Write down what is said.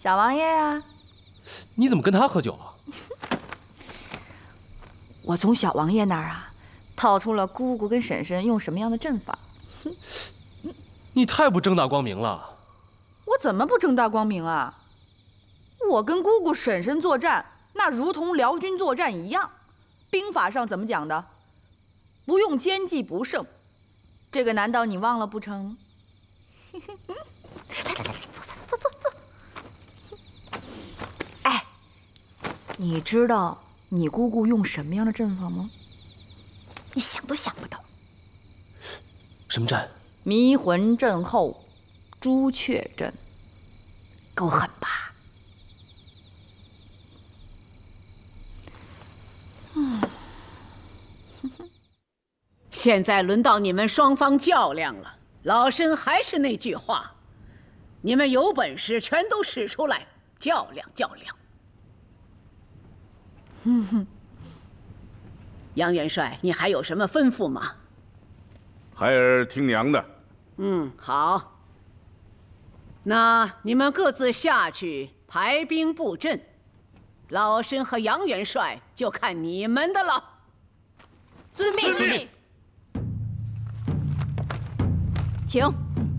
小王爷呀， 你怎么跟他喝酒啊？ 我从小王爷那儿啊，套出了姑姑跟婶婶用什么样的阵法。 你太不正大光明了！ 我怎么不正大光明啊？我跟姑姑婶婶作战，那如同辽军作战一样。兵法上怎么讲的？不用奸计不胜。这个难道你忘了不成？来，坐。哎，你知道你姑姑用什么样的阵法吗？你想都想不到。 什么阵？ 迷魂阵后朱雀阵，够狠吧？ 现在轮到你们双方较量了。老身还是那句话，你们有本事全都使出来，较量较量。杨元帅，你还有什么吩咐吗？ 孩儿听娘的。 好。那你们各自下去排兵布阵，老身和杨元帅就看你们的了。 遵命。请。